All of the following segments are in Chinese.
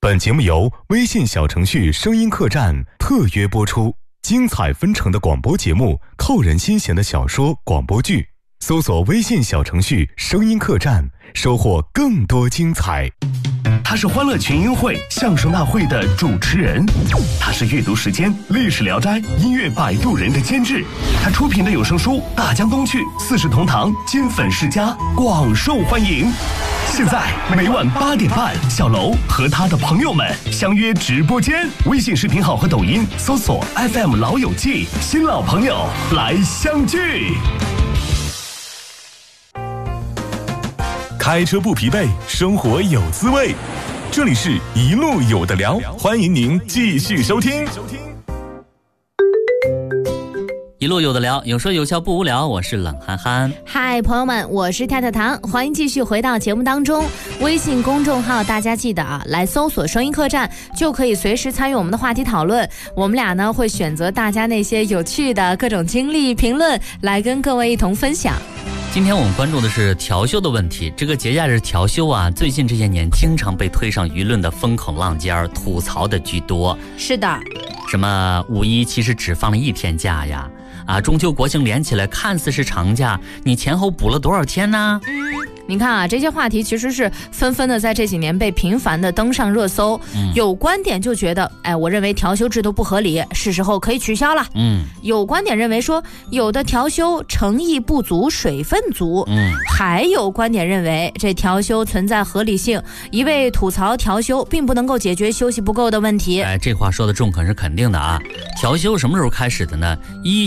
本节目由微信小程序声音客栈特约播出，精彩纷呈的广播节目，扣人心弦的小说广播剧，搜索微信小程序声音客栈，收获更多精彩。 他是欢乐群英会相声大会的主持人，他是阅读时间历史聊斋音乐摆渡人的监制，他出品的有声书《大江东去》四世同堂金粉世家广受欢迎。现在每晚8点半，小楼和他的朋友们相约直播间，微信视频号和抖音搜索 FM 老友记，新老朋友来相聚。 开车不疲惫，生活有滋味。这里是一路有的聊，欢迎您继续收听。 一路有的聊，有说有笑不无聊，我是冷憨憨。 嗨，朋友们，我是太太糖，欢迎继续回到节目当中。微信公众号大家记得啊，来搜索声音客栈，就可以随时参与我们的话题讨论。我们俩呢会选择大家那些有趣的各种经历评论，来跟各位一同分享。 今天我们关注的是调休的问题。这个节假日调休啊，最近这些年经常被推上舆论的风口浪尖，吐槽的居多。 是的， 什么五一其实只放了1天假呀，中秋国庆连起来看似是长假，你前后补了多少天呢？ 你看啊，这些话题其实是纷纷的在这几年被频繁的登上热搜。有观点就觉得，我认为调休制度不合理，是时候可以取消了。有观点认为说，有的调休诚意不足，水分足。还有观点认为这调休存在合理性，一味吐槽调休并不能够解决休息不够的问题。 这话说的中肯是肯定的啊。调休什么时候开始的呢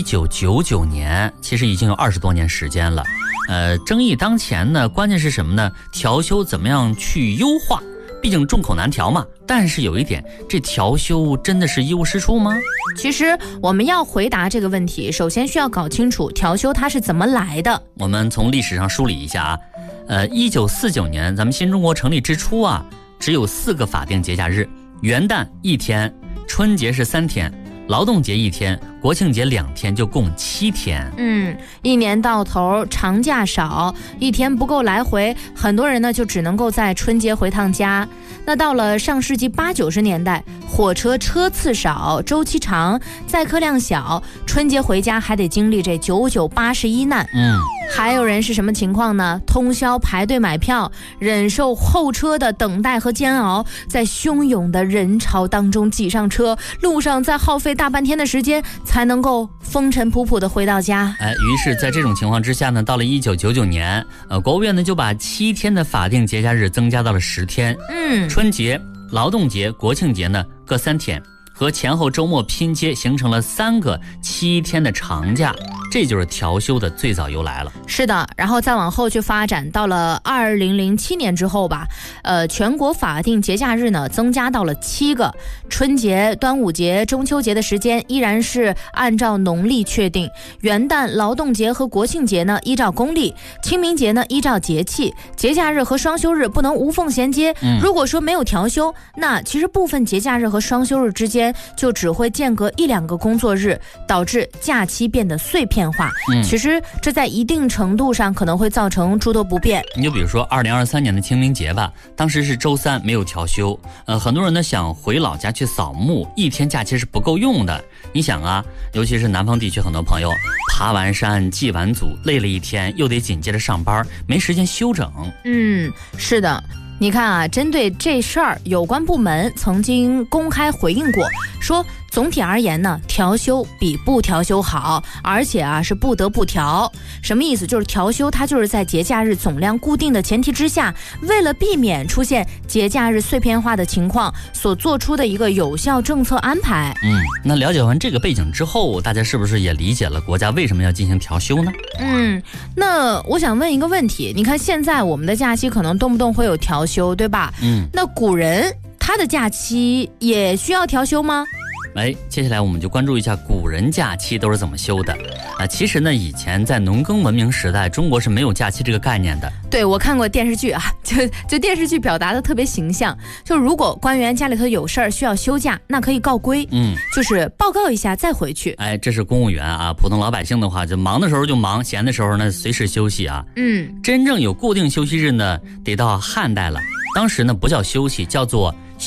？1999年，其实已经有20多年时间了。争议当前呢，关键是什么呢？调休怎么样去优化？毕竟众口难调嘛。但是有一点，这调休真的是一无是处吗？ 其实我们要回答这个问题，首先需要搞清楚调休它是怎么来的。 我们从历史上梳理一下啊。1949年咱们新中国成立之初啊，只有4个法定节假日，元旦1天，春节是3天，劳动节1天，国庆节2天，就共7天。 一年到头长假少，1天不够来回，很多人呢就只能够在春节回趟家。那到了上世纪80、90年代，火车车次少，周期长，载客量小，春节回家还得经历这99、81难。还有人是什么情况呢？通宵排队买票，忍受候车的等待和煎熬，在汹涌的人潮当中挤上车，路上再耗费大半天的时间，才能够风尘仆仆的回到家。 于是在这种情况之下呢，到了1999年，国务院呢就把7天的法定节假日增加到了10天。春节、劳动节、国庆节呢各3天，和前后周末拼接，形成了3个7天的长假。这就是调休的最早由来了。 是的，然后再往后去发展，到了2007年之后吧，全国法定节假日呢增加到了7个，春节、端午节、中秋节的时间依然是按照农历确定，元旦、劳动节和国庆节呢依照公历，清明节呢依照节气，节假日和双休日不能无缝衔接。如果说没有调休，那其实部分节假日和双休日之间就只会间隔1、2个工作日，导致假期变得碎片化。其实这在一定程度上可能会造成诸多不便。 你就比如说2023年的清明节吧，当时是周3，没有调休。很多人呢想回老家去扫墓，1天假期是不够用的。你想啊，尤其是南方地区，很多朋友爬完山、祭完祖，累了1天，又得紧接着上班，没时间休整。 是的。你看啊，针对这事儿，有关部门曾经公开回应过，说总体而言呢，调休比不调休好，而且是不得不调。什么意思？就是调休它就是在节假日总量固定的前提之下，为了避免出现节假日碎片化的情况所做出的一个有效政策安排。 那了解完这个背景之后，大家是不是也理解了国家为什么要进行调休呢？ 那我想问一个问题，你看现在我们的假期可能动不动会有调休，对吧？那古人他的假期也需要调休吗？ 接下来我们就关注一下古人假期都是怎么休的。其实呢，以前在农耕文明时代，中国是没有假期这个概念的。 对，我看过电视剧啊，就电视剧表达的特别形象，就如果官员家里头有事儿需要休假，那可以告归，就是报告一下再回去。 这是公务员啊，普通老百姓的话，就忙的时候就忙，闲的时候呢随时休息啊。真正有固定休息日呢，得到汉代了。当时呢不叫休息，叫做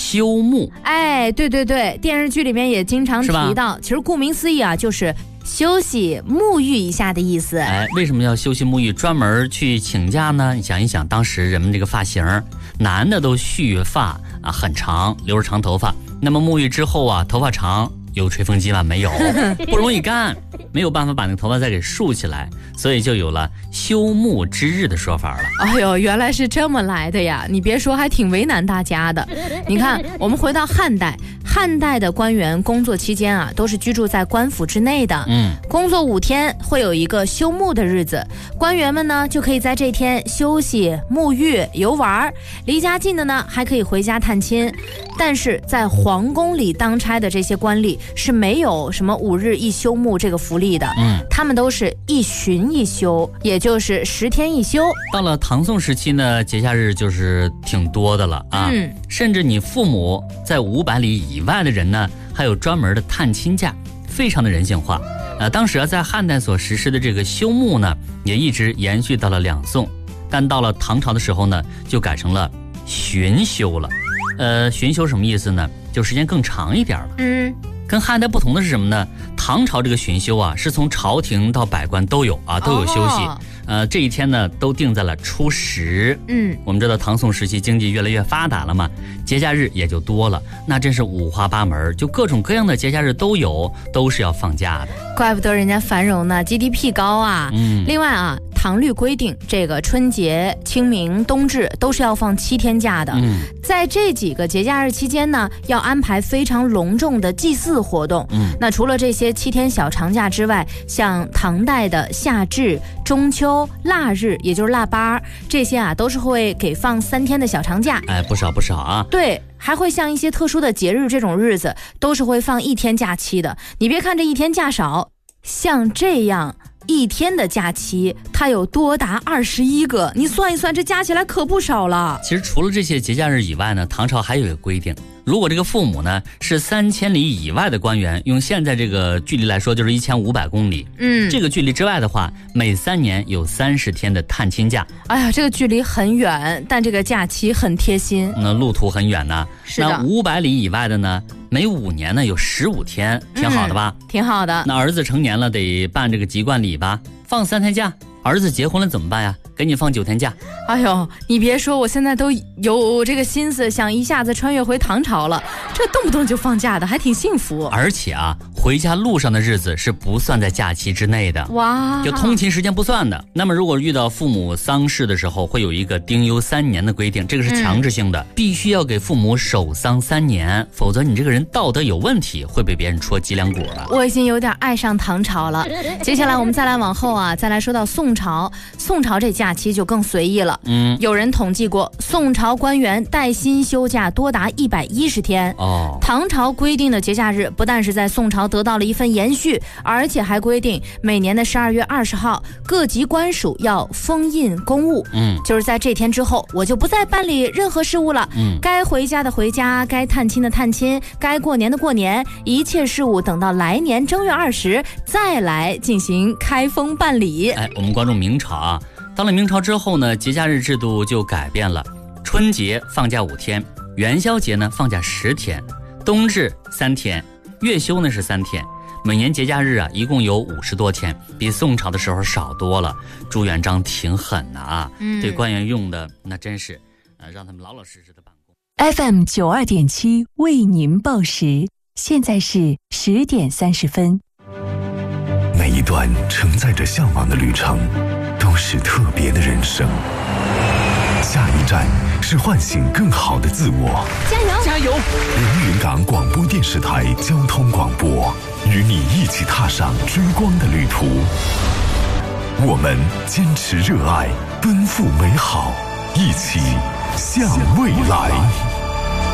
休沐。 哎，对对对，电视剧里面也经常提到，其实顾名思义啊，就是休息沐浴一下的意思。 哎，为什么要休息沐浴？专门去请假呢？你想一想，当时人们这个发型，男的都蓄发啊，很长，留着长头发。那么沐浴之后啊，头发长。有吹风机吗？没有，不容易干，没有办法把那个头发再给竖起来，所以就有了休沐之日的说法了。 哎呦，原来是这么来的呀！你别说，还挺为难大家的。你看，我们回到汉代，汉代的官员工作期间啊，都是居住在官府之内的。工作5天会有一个休沐的日子，官员们呢就可以在这天休息、沐浴、游玩。离家近的呢，还可以回家探亲。但是在皇宫里当差的这些官吏是没有什么5日1休沐这个福利的，他们都是1旬1休，也就是10天1休。 到了唐宋时期呢，节假日就是挺多的了啊，甚至你父母在500里以外的人呢，还有专门的探亲假，非常的人性化。当时在汉代所实施的这个休沐呢，也一直延续到了2宋，但到了唐朝的时候呢，就改成了旬休了。旬休什么意思呢？就时间更长一点了。跟汉代不同的是什么呢？唐朝这个旬休啊，是从朝廷到百官都有啊，都有休息。这一天呢，都定在了初10。我们知道唐宋时期经济越来越发达了嘛，节假日也就多了，那真是五花八门，就各种各样的节假日都有，都是要放假的。 怪不得人家繁荣呢 ，GDP 高啊。另外啊，唐律规定，这个春节、清明、冬至都是要放7天假的。在这几个节假日期间呢，要安排非常隆重的祭祀活动。那除了这些7天小长假之外，像唐代的夏至、中秋、腊日，也就是腊八，这些啊都是会给放3天的小长假。 哎，不少不少啊。 对。还会像一些特殊的节日这种日子，都是会放1天假期的。你别看这1天假少，像这样1天的假期，它有多达21个，你算一算，这加起来可不少了。 其实除了这些节假日以外呢，唐朝还有一个规定，如果这个父母呢是3000里以外的官员，用现在这个距离来说就是1500公里，这个距离之外的话，每3年有30天的探亲假。 哎呀，这个距离很远，但这个假期很贴心。 那路途很远呢。 是的。 那500里以外的呢，每5年呢有15天，挺好的吧？ 挺好的。 那儿子成年了得办这个籍贯礼吧，放3天假。儿子结婚了怎么办呀？给你放9天假。 哎呦，你别说，我现在都有这个心思，想一下子穿越回唐朝了。这动不动就放假的，还挺幸福。 而且啊，回家路上的日子是不算在假期之内的。 哇， 就通勤时间不算的。那么如果遇到父母丧事的时候，会有一个丁忧3年的规定，这个是强制性的，必须要给父母守丧3年，否则你这个人道德有问题，会被别人戳脊梁骨了。 我已经有点爱上唐朝了。接下来我们再来往后啊，再来说到宋朝。宋朝这假期就更随意了。有人统计过，宋朝官员带薪休假多达110天。唐朝规定的节假日不但是在宋朝得到了一份延续，而且还规定每年的12月20号，各级官署要封印公务。就是在这天之后，我就不再办理任何事务了。该回家的回家，该探亲的探亲，该过年的过年，一切事务等到来年正月20再来进行开封办理。 我们关注明朝啊，到了明朝之后呢，节假日制度就改变了。春节放假5天，元宵节呢放假10天，冬至3天，月休呢是3天。每年节假日啊，一共有50多天，比宋朝的时候少多了。朱元璋挺狠的啊，对官员用的那真是，让他们老老实实的办公。 FM 92.7为您报时，现在是10点30分。 每一段承载着向往的旅程，都是特别的人生。下一站是唤醒更好的自我。 加油！ 加油！ 连云港广播电视台交通广播，与你一起踏上追光的旅途。我们坚持热爱，奔赴美好，一起向未来。